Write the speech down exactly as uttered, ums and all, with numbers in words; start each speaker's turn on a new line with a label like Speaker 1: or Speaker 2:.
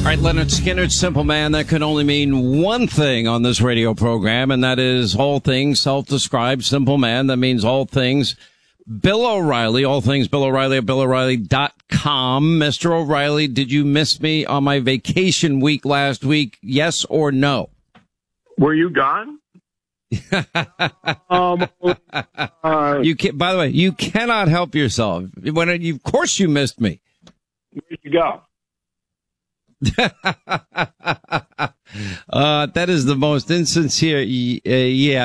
Speaker 1: All right, Leonard Skinner, Simple Man. That can only mean one thing on this radio program, and that is all things self-described Simple Man. That means all things Bill O'Reilly, all things Bill O'Reilly at Bill O'Reilly dot com. Mister O'Reilly, did you miss me on my vacation week last week? Yes or no?
Speaker 2: Were you gone? um, uh,
Speaker 1: you can, by the way, you cannot help yourself. When you, of course you missed me.
Speaker 2: Where'd you go?
Speaker 1: uh, that is the most insincere, uh, yeah.